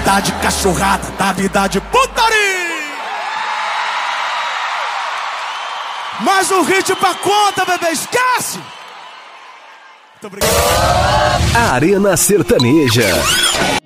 vida de cachorrada, da vida de putaria. Mais um hit pra conta, bebê, esquece! Muito obrigado. Arena Sertaneja.